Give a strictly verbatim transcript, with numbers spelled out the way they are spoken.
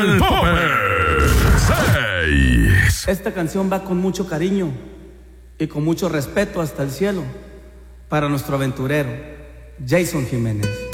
El Popper seis. Esta canción va con mucho cariño y con mucho respeto hasta el cielo para nuestro aventurero Jason Jiménez.